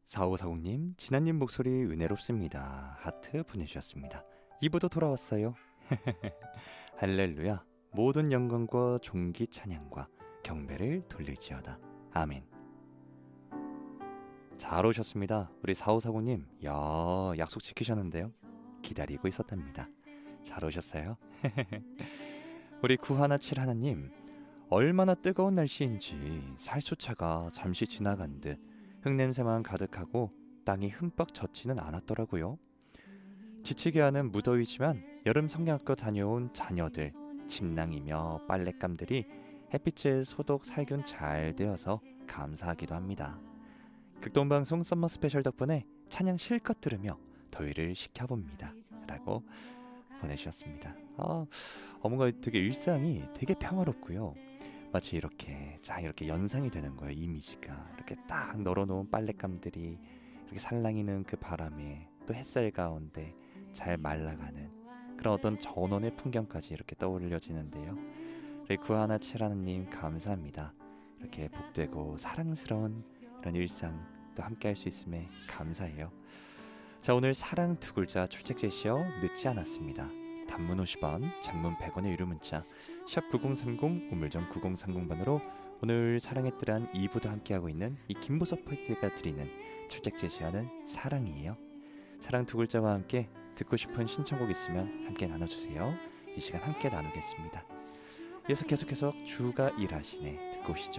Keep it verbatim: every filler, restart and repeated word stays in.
사오사공님, 진아님 목소리 은혜롭습니다. 하트 보내주셨습니다. 이 부도 돌아왔어요. 할렐루야. 모든 영광과 존귀 찬양과 경배를 돌릴지어다. 아멘. 잘 오셨습니다. 우리 사오사공님, 야, 약속 지키셨는데요. 기다리고 있었답니다. 잘 오셨어요. 우리 구하나칠 하나님, 얼마나 뜨거운 날씨인지 살수차가 잠시 지나간 듯 흙냄새만 가득하고 땅이 흠뻑 젖지는 않았더라고요. 지치게 하는 무더위지만 여름 성냥학교 다녀온 자녀들, 침낭이며 빨랫감들이 햇빛에 소독 살균 잘 되어서 감사하기도 합니다. 극동방송 썸머 스페셜 덕분에 찬양 실컷 들으며 더위를 식혀봅니다. 라고 보내주셨습니다. 아, 어머가 되게 일상이 되게 평화롭고요. 마치 이렇게 자 이렇게 연상이 되는 거예요. 이미지가 이렇게 딱 널어놓은 빨랫감들이 이렇게 살랑이는 그 바람에 또 햇살 가운데 잘 말라가는 그런 어떤 전원의 풍경까지 이렇게 떠올려지는데요. 우리 구하나칠하느님 감사합니다. 이렇게 복되고 사랑스러운 이런 일상 또 함께 할 수 있음에 감사해요. 자, 오늘 사랑 두 글자 출첵 제시어 늦지 않았습니다. 단문 오십 원, 장문 백 원의 유료 문자 샵 구공삼공, 우물정 구공삼공 번으로 오늘 사랑의 뜰한 이 부도 함께하고 있는 이 김보석 포인트가 드리는 출첵 제시어는 사랑이에요. 사랑 두 글자와 함께 듣고 싶은 신청곡 있으면 함께 나눠주세요. 이 시간 함께 나누겠습니다. 이어서 계속해서 주가 일하시네 듣고 오시죠.